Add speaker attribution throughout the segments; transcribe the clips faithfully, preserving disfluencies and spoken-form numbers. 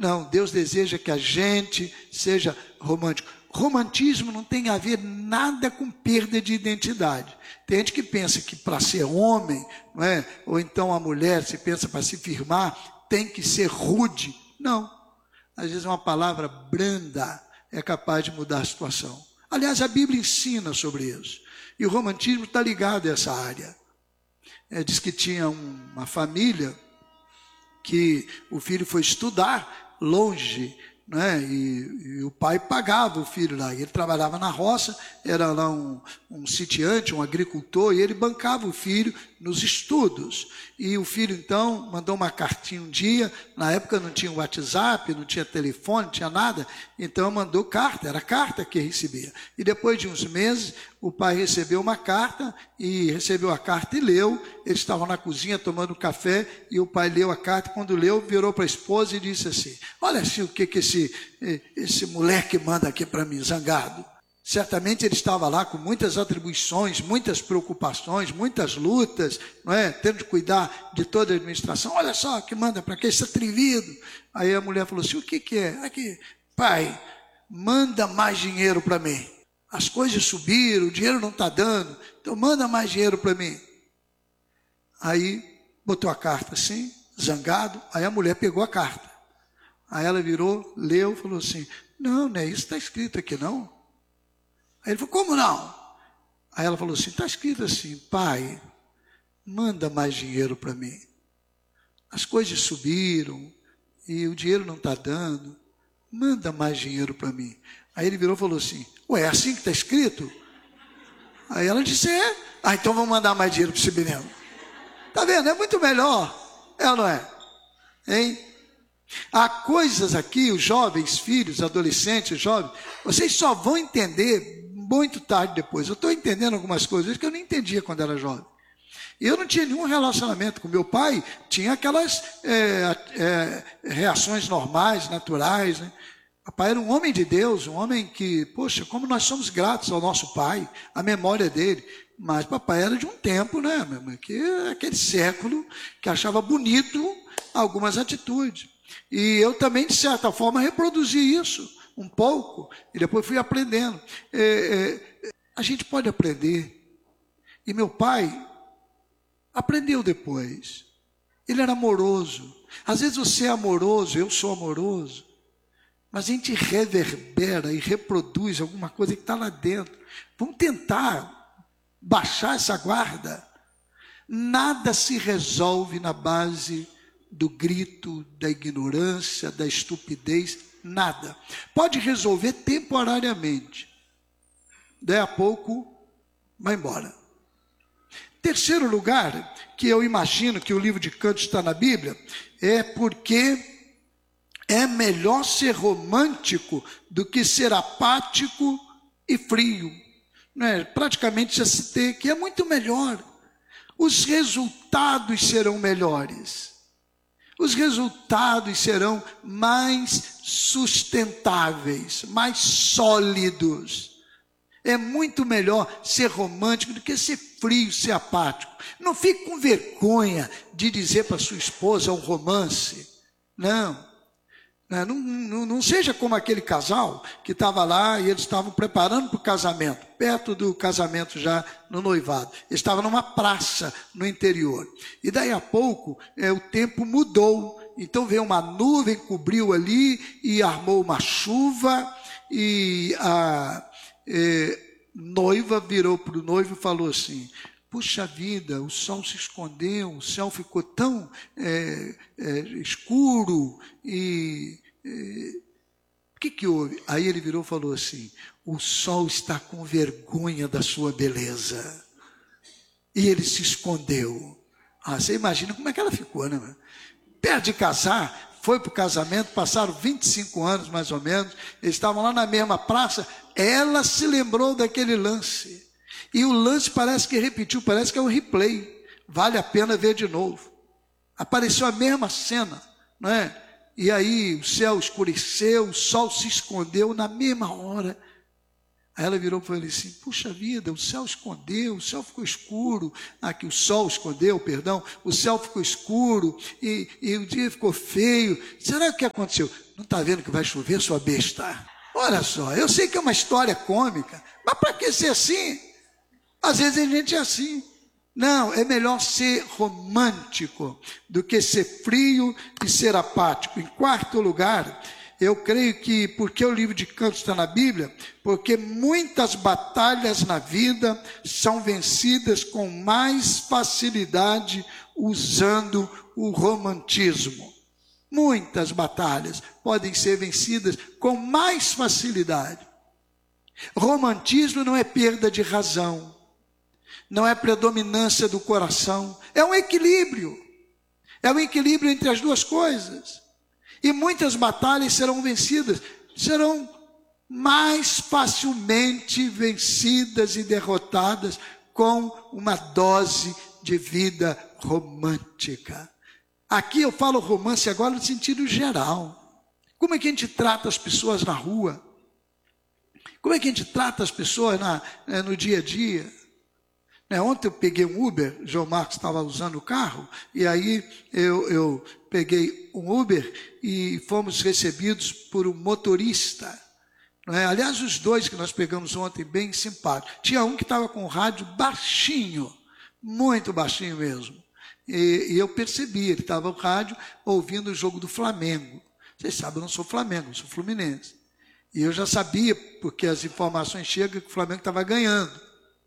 Speaker 1: Não, Deus deseja que a gente seja romântico. Romantismo não tem a ver nada com perda de identidade. Tem gente que pensa que para ser homem, não é? Ou então a mulher se pensa para se firmar, tem que ser rude. Não. Às vezes uma palavra branda é capaz de mudar a situação. Aliás, a Bíblia ensina sobre isso. E o romantismo está ligado a essa área. É, diz que tinha uma família que o filho foi estudar longe, né? E, e o pai pagava o filho lá. Ele trabalhava na roça, era lá um, um sitiante, um agricultor, e ele bancava o filho nos estudos. E o filho, então, mandou uma cartinha um dia. Na época não tinha WhatsApp, não tinha telefone, não tinha nada. Então mandou carta, era carta que recebia. E depois de uns meses, o pai recebeu uma carta, e recebeu a carta e leu. Eles estavam na cozinha tomando café, e o pai leu a carta. Quando leu, virou para a esposa e disse assim: olha assim, o que, que esse, esse moleque manda aqui para mim, zangado. Certamente ele estava lá com muitas atribuições, muitas preocupações, muitas lutas, não é? Tendo de cuidar de toda a administração. Olha só, que manda para cá, esse atrevido. Aí a mulher falou assim: o que, que é? Aqui, pai, manda mais dinheiro para mim. As coisas subiram, o dinheiro não está dando, então manda mais dinheiro para mim. Aí botou a carta assim, zangado. Aí a mulher pegou a carta. Aí ela virou, leu, falou assim: não, não é isso que está escrito aqui não. Aí ele falou: como não? Aí ela falou assim: está escrito assim, pai, manda mais dinheiro para mim. As coisas subiram e o dinheiro não está dando, manda mais dinheiro para mim. Aí ele virou e falou assim: ué, é assim que está escrito? Aí ela disse: é. Ah, então vamos mandar mais dinheiro para esse menino. Está vendo? É muito melhor, é ou não é? Hein? Há coisas aqui, os jovens, filhos, adolescentes, jovens, vocês só vão entender muito tarde depois. Eu estou entendendo algumas coisas que eu não entendia quando era jovem. Eu não tinha nenhum relacionamento com meu pai, tinha aquelas é, é, reações normais, naturais, né? Papai era um homem de Deus, um homem que, poxa, como nós somos gratos ao nosso pai, à memória dele. Mas papai era de um tempo, né, meu irmão, que aquele século que achava bonito algumas atitudes. E eu também, de certa forma, reproduzi isso um pouco, e depois fui aprendendo. É, é, a gente pode aprender. E meu pai aprendeu depois. Ele era amoroso. Às vezes você é amoroso, eu sou amoroso, mas a gente reverbera e reproduz alguma coisa que está lá dentro. Vamos tentar baixar essa guarda. Nada se resolve na base do grito, da ignorância, da estupidez, nada. Pode resolver temporariamente. Daí a pouco, vai embora. Terceiro lugar, que eu imagino que o livro de Cantos está na Bíblia, é porque é melhor ser romântico do que ser apático e frio. Não é? Praticamente já citei que é muito melhor. Os resultados serão melhores. Os resultados serão mais sustentáveis, mais sólidos. É muito melhor ser romântico do que ser frio, ser apático. Não fique com vergonha de dizer para sua esposa um romance. Não. Não, não, não seja como aquele casal que estava lá e eles estavam preparando para o casamento, perto do casamento já no noivado. Eles estavam numa praça no interior. E daí a pouco é, o tempo mudou. Então veio uma nuvem, cobriu ali e armou uma chuva. E a é, noiva virou para o noivo e falou assim: puxa vida, o sol se escondeu, o céu ficou tão é, é, escuro e... É, o que que houve? Aí ele virou e falou assim: o sol está com vergonha da sua beleza. E ele se escondeu. Ah, você imagina como é que ela ficou, né? Perto de casar, foi para o casamento, passaram vinte e cinco anos mais ou menos, eles estavam lá na mesma praça, ela se lembrou daquele lance. E o lance parece que repetiu, parece que é um replay. Vale a pena ver de novo. Apareceu a mesma cena, não é? E aí o céu escureceu, o sol se escondeu na mesma hora. Aí ela virou e falou assim, puxa vida, o céu escondeu, o céu ficou escuro, aqui o sol escondeu, perdão, o céu ficou escuro e, e o dia ficou feio. Será que aconteceu? Não está vendo que vai chover, sua besta? Olha só, eu sei que é uma história cômica, mas para que ser assim? Às vezes a gente é assim. Não, é melhor ser romântico do que ser frio e ser apático. Em quarto lugar, eu creio que, porque o livro de Cantos está na Bíblia, porque muitas batalhas na vida são vencidas com mais facilidade usando o romantismo. Muitas batalhas podem ser vencidas com mais facilidade. Romantismo não é perda de razão, não é predominância do coração, é um equilíbrio. É um equilíbrio entre as duas coisas. E muitas batalhas serão vencidas, serão mais facilmente vencidas e derrotadas com uma dose de vida romântica. Aqui eu falo romance agora no sentido geral. Como é que a gente trata as pessoas na rua? Como é que a gente trata as pessoas na, no dia a dia? Ontem eu peguei um Uber, o João Marcos estava usando o carro, e aí eu, eu peguei um Uber e fomos recebidos por um motorista. Não é? Aliás, os dois que nós pegamos ontem, bem simpáticos. Tinha um que estava com o rádio baixinho, muito baixinho mesmo. E, e eu percebi, ele estava no rádio ouvindo o jogo do Flamengo. Vocês sabem, eu não sou Flamengo, eu sou Fluminense. E eu já sabia, porque as informações chegam, que o Flamengo estava ganhando.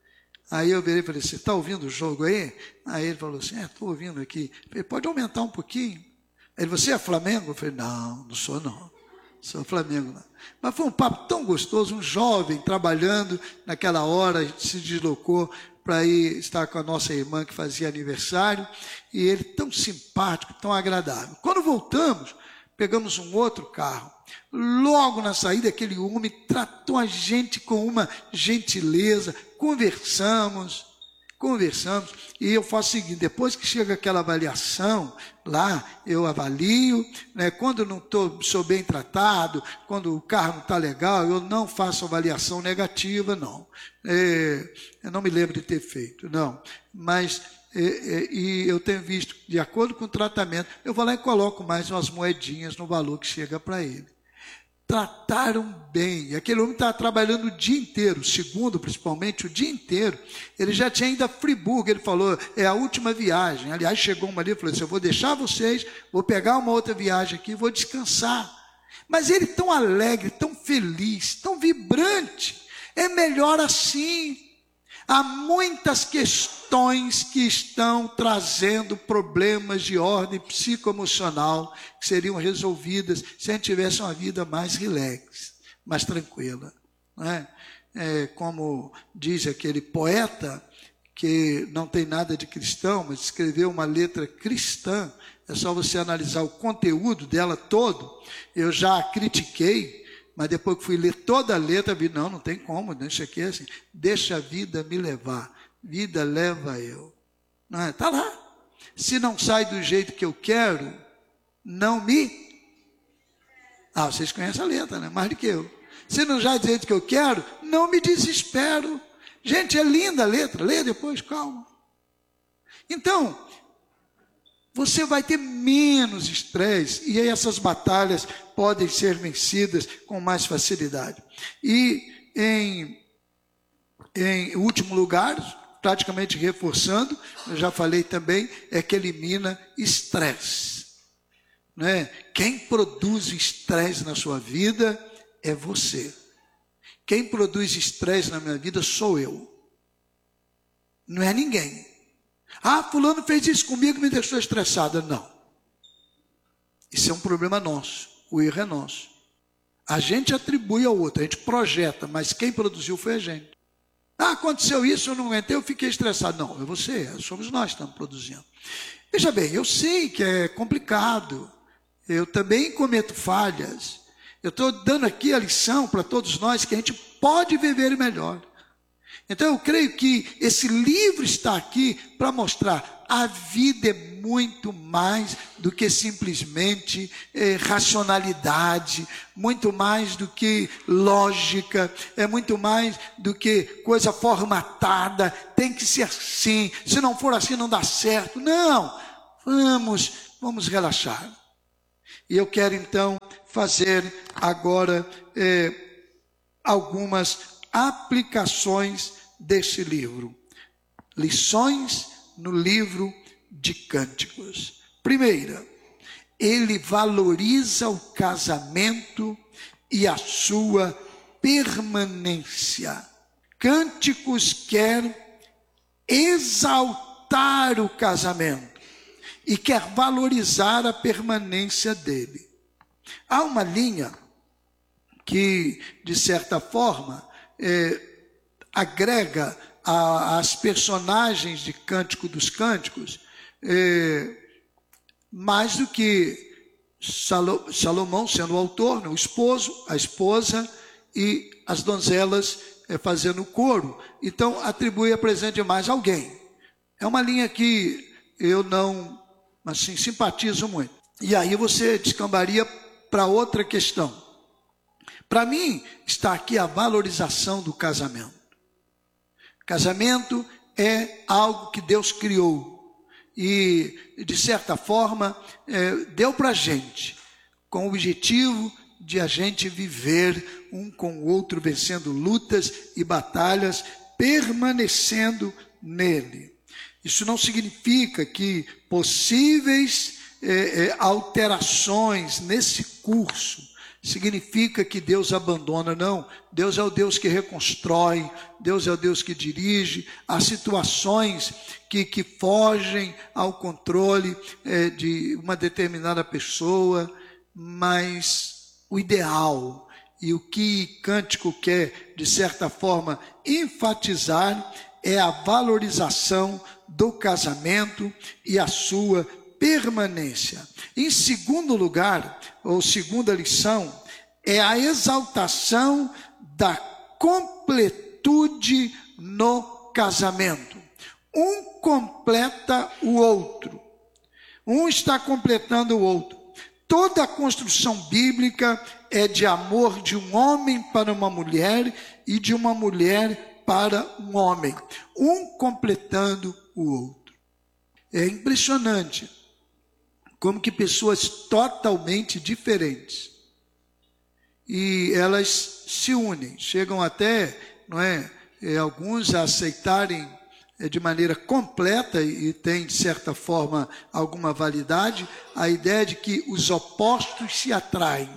Speaker 1: Aí eu virei e falei, você está ouvindo o jogo aí? Aí ele falou assim, é, estou ouvindo aqui. Eu falei, pode aumentar um pouquinho? Ele, você é Flamengo? Eu falei, não, não sou não. Sou Flamengo não. Mas foi um papo tão gostoso, um jovem trabalhando naquela hora, a gente se deslocou para ir estar com a nossa irmã que fazia aniversário, e ele tão simpático, tão agradável. Quando voltamos, pegamos um outro carro. Logo na saída, aquele homem tratou a gente com uma gentileza, conversamos, conversamos, e eu faço o seguinte, depois que chega aquela avaliação, lá eu avalio, né, quando eu não tô, sou bem tratado, quando o carro não está legal, eu não faço avaliação negativa, não. É, eu não me lembro de ter feito, não. Mas, é, é, e eu tenho visto, de acordo com o tratamento, eu vou lá e coloco mais umas moedinhas no valor que chega para ele. Trataram bem, aquele homem estava trabalhando o dia inteiro, segundo principalmente, o dia inteiro, ele já tinha ido a Friburgo, ele falou, é a última viagem, aliás chegou uma ali e falou assim, eu vou deixar vocês, vou pegar uma outra viagem aqui, vou descansar, mas ele tão alegre, tão feliz, tão vibrante, é melhor assim. Há muitas questões que estão trazendo problemas de ordem psicoemocional que seriam resolvidas se a gente tivesse uma vida mais relax, mais tranquila. Não é? É, como diz aquele poeta, que não tem nada de cristão, mas escreveu uma letra cristã, é só você analisar o conteúdo dela todo. Eu já a critiquei, mas depois que fui ler toda a letra, vi, não, não tem como, deixa aqui assim, deixa a vida me levar, vida leva eu. Não é? Tá lá. Se não sai do jeito que eu quero, não me... Ah, vocês conhecem a letra, né? Mais do que eu. Se não sai do jeito que eu quero, não me desespero. Gente, é linda a letra, lê depois, calma. Então, você vai ter menos estresse e aí essas batalhas podem ser vencidas com mais facilidade. E em, em último lugar, praticamente reforçando, eu já falei também, é que elimina estresse. Né? Quem produz estresse na sua vida é você. Quem produz estresse na minha vida sou eu. Não é ninguém. Ah, fulano fez isso comigo e me deixou estressada. Não. Isso é um problema nosso. O erro é nosso. A gente atribui ao outro, a gente projeta, mas quem produziu foi a gente. Ah, aconteceu isso, eu não aguentei, eu fiquei estressado. Não, é você, somos nós que estamos produzindo. Veja bem, eu sei que é complicado. Eu também cometo falhas. Eu estou dando aqui a lição para todos nós que a gente pode viver melhor. Então eu creio que esse livro está aqui para mostrar a vida é muito mais do que simplesmente é, racionalidade, muito mais do que lógica, é muito mais do que coisa formatada, tem que ser assim, se não for assim não dá certo. Não, vamos, vamos relaxar. E eu quero então fazer agora é, algumas aplicações desse livro. Lições no livro de Cânticos. Primeira, ele valoriza o casamento e a sua permanência. Cânticos quer exaltar o casamento e quer valorizar a permanência dele. Há uma linha que, de certa forma, é, agrega a, as personagens de Cântico dos Cânticos, é, mais do que Salo, Salomão sendo o autor, né, o esposo, a esposa e as donzelas é, fazendo o coro. Então, atribui a presente de mais alguém. É uma linha que eu não, assim, simpatizo muito. E aí você descambaria para outra questão. Para mim, está aqui a valorização do casamento. Casamento é algo que Deus criou e, de certa forma, é, deu para a gente, com o objetivo de a gente viver um com o outro, vencendo lutas e batalhas, permanecendo nele. Isso não significa que possíveis é, é, alterações nesse curso significa que Deus abandona. Não, Deus é o Deus que reconstrói, Deus é o Deus que dirige. Há situações que, que fogem ao controle é, de uma determinada pessoa, mas o ideal e o que Cântico quer, de certa forma, enfatizar é a valorização do casamento e a sua permanência. Em segundo lugar, ou segunda lição, é a exaltação da completude no casamento. Um completa o outro. Um está completando o outro. Toda a construção bíblica é de amor de um homem para uma mulher e de uma mulher para um homem. Um completando o outro. É impressionante como que pessoas totalmente diferentes, e elas se unem, chegam até, não é, é alguns a aceitarem é, de maneira completa, e, e tem, de certa forma, alguma validade, a ideia de que os opostos se atraem.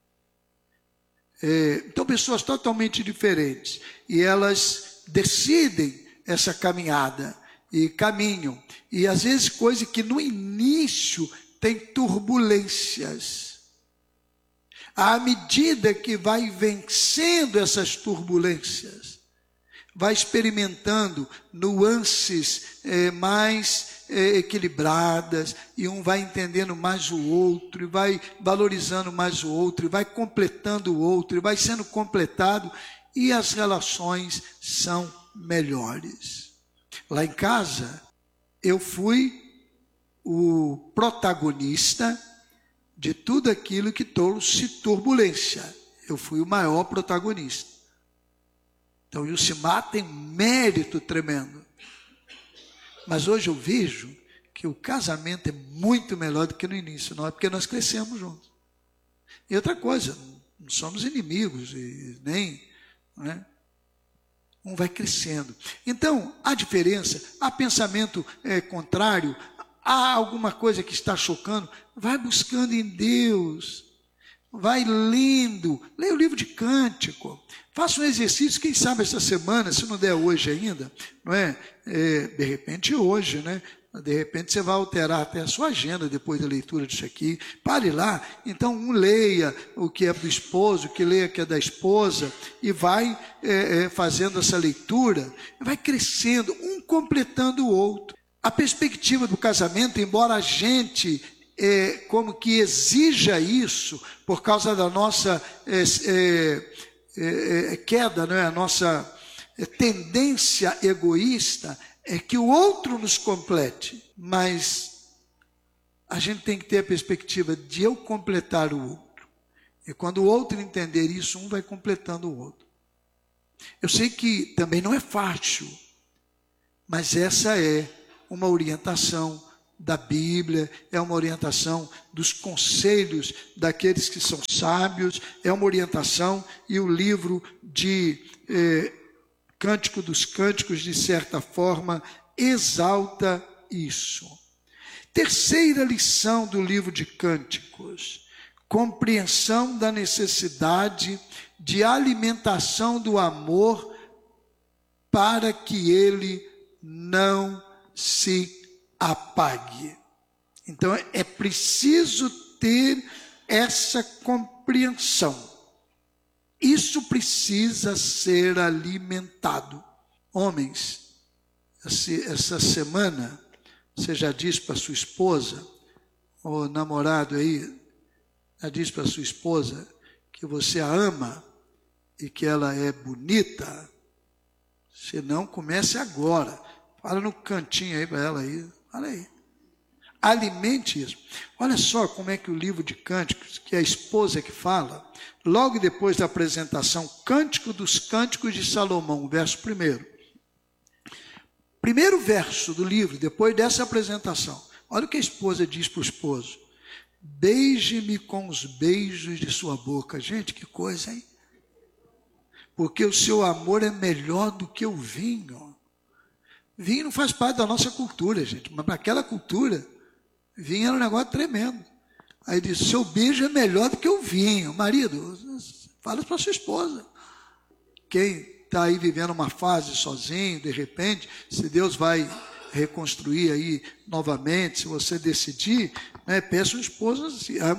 Speaker 1: É, então, pessoas totalmente diferentes, e elas decidem essa caminhada, e caminham, e às vezes coisa que no início tem turbulências. À medida que vai vencendo essas turbulências, vai experimentando nuances é, mais é, equilibradas, e um vai entendendo mais o outro, e vai valorizando mais o outro, e vai completando o outro, e vai sendo completado, e as relações são melhores. Lá em casa, eu fui o protagonista de tudo aquilo que trouxe turbulência. Eu fui o maior protagonista. Então, o Ilcimar tem mérito tremendo. Mas hoje eu vejo que o casamento é muito melhor do que no início. Não é porque nós crescemos juntos. E outra coisa, não somos inimigos, e nem... Não é? Um vai crescendo. Então, há diferença, há pensamento é, contrário, há alguma coisa que está chocando, vai buscando em Deus, vai lendo, leia o livro de Cântico, faça um exercício, quem sabe essa semana, se não der hoje ainda, não é? É de repente hoje, né? De repente você vai alterar até a sua agenda depois da leitura disso aqui. Pare lá. Então um leia o que é do esposo, que leia o que é da esposa, e vai é, é, fazendo essa leitura, vai crescendo, um completando o outro. A perspectiva do casamento, embora a gente é, como que exija isso, por causa da nossa é, é, é, queda, não é? A nossa tendência egoísta é que o outro nos complete, mas a gente tem que ter a perspectiva de eu completar o outro. E quando o outro entender isso, um vai completando o outro. Eu sei que também não é fácil, mas essa é uma orientação da Bíblia, é uma orientação dos conselhos daqueles que são sábios, é uma orientação, e o livro de eh, Cântico dos Cânticos, de certa forma, exalta isso. Terceira lição do livro de Cânticos: compreensão da necessidade de alimentação do amor para que ele não se apague. Então é preciso ter essa compreensão. Isso precisa ser alimentado. Homens, essa semana você já disse para sua esposa, ou namorado aí, já disse para sua esposa que você a ama e que ela é bonita? Se não, comece agora. Fala no cantinho aí para ela aí. Fala aí. Alimente isso. Olha só como é que o livro de Cânticos, que é a esposa que fala, logo depois da apresentação, Cântico dos Cânticos de Salomão, verso primeiro. Primeiro verso do livro, depois dessa apresentação. Olha o que a esposa diz para o esposo: beije-me com os beijos de sua boca. Gente, que coisa, hein? Porque o seu amor é melhor do que o vinho. Vinho não faz parte da nossa cultura, gente, mas para aquela cultura, vinho era um negócio tremendo. Aí diz: seu beijo é melhor do que o vinho. Marido, fala para sua esposa. Quem está aí vivendo uma fase sozinho, de repente, se Deus vai reconstruir aí novamente, se você decidir, né, peça a esposa,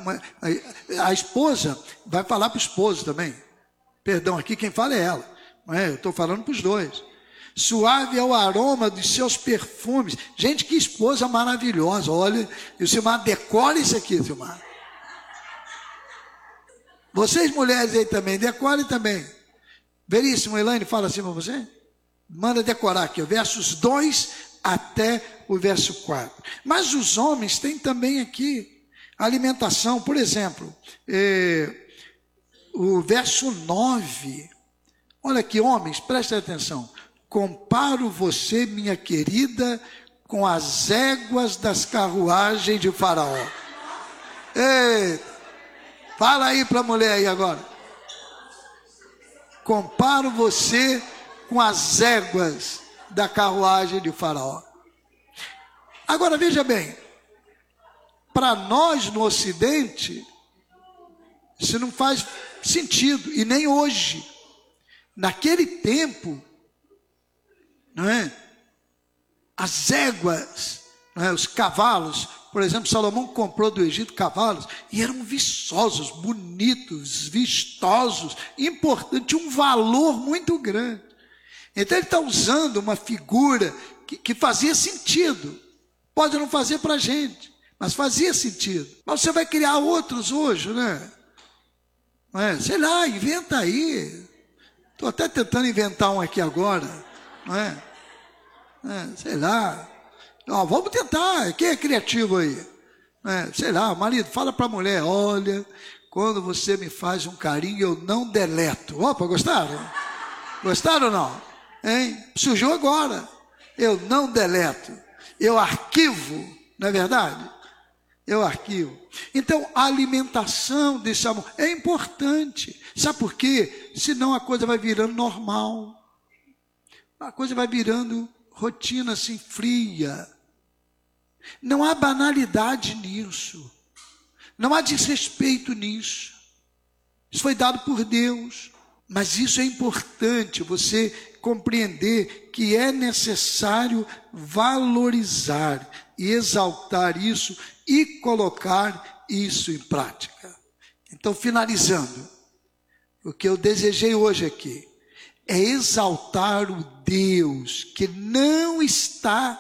Speaker 1: a, a, a esposa vai falar para o esposo também. Perdão, aqui quem fala é ela, não é? Eu estou falando para os dois. Suave é o aroma dos seus perfumes. Gente, que esposa maravilhosa. Olha, e o Silmar decora isso aqui, Silmar. Vocês mulheres aí também, decore também. Veríssimo, Elaine, fala assim para você. Manda decorar aqui, versos dois até o verso quatro. Mas os homens têm também aqui alimentação. Por exemplo, eh, o verso nove. Olha aqui, homens, prestem atenção. Comparo você, minha querida, com as éguas das carruagens de Faraó. Ei, fala aí para a mulher aí agora. Comparo você com as éguas da carruagem de Faraó. Agora veja bem, para nós no Ocidente, isso não faz sentido, e nem hoje. Naquele tempo, não é? As éguas, não é? Os cavalos, por exemplo, Salomão comprou do Egito cavalos e eram viçosos, bonitos, vistosos, importantes, um valor muito grande. Então ele está usando uma figura que, que fazia sentido. Pode não fazer para a gente, mas fazia sentido. Mas você vai criar outros hoje, né? Não é? Sei lá, inventa aí. Estou até tentando inventar um aqui agora, não é? É, sei lá, ó, vamos tentar, quem é criativo aí? É, sei lá, marido, fala para a mulher: olha, quando você me faz um carinho, eu não deleto. Opa, gostaram? Gostaram ou não? Hein? Surgiu agora. Eu não deleto, eu arquivo, não é verdade? Eu arquivo. Então, a alimentação desse amor é importante. Sabe por quê? Senão a coisa vai virando normal. A coisa vai virando rotina assim, fria. Não há banalidade nisso. Não há desrespeito nisso. Isso foi dado por Deus. Mas isso é importante, você compreender que é necessário valorizar e exaltar isso e colocar isso em prática. Então, finalizando, o que eu desejei hoje aqui é exaltar o Deus que não está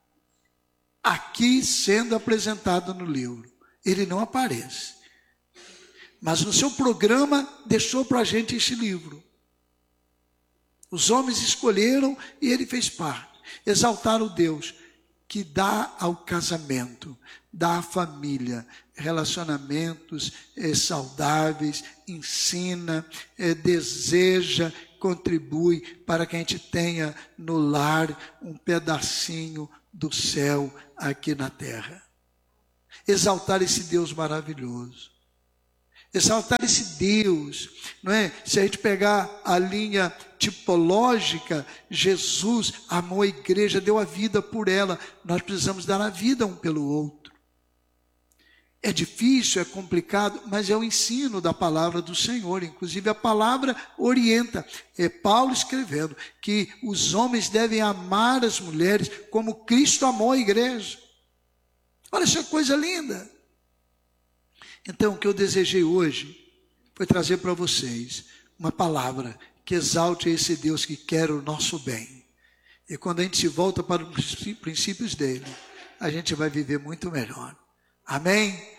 Speaker 1: aqui sendo apresentado no livro. Ele não aparece. Mas no seu programa deixou para a gente esse livro. Os homens escolheram e ele fez parte. Exaltar o Deus que dá ao casamento, dá à família, relacionamentos eh, saudáveis, ensina, eh, deseja, contribui para que a gente tenha no lar um pedacinho do céu aqui na terra. Exaltar esse Deus maravilhoso. Exaltar esse Deus, não é? Se a gente pegar a linha tipológica, Jesus amou a igreja, deu a vida por ela. Nós precisamos dar a vida um pelo outro. É difícil, é complicado, mas é o ensino da palavra do Senhor. Inclusive a palavra orienta. É Paulo escrevendo que os homens devem amar as mulheres como Cristo amou a igreja. Olha essa coisa linda. Então, o que eu desejei hoje foi trazer para vocês uma palavra que exalte esse Deus que quer o nosso bem. E quando a gente se volta para os princípios dele, a gente vai viver muito melhor. Amém?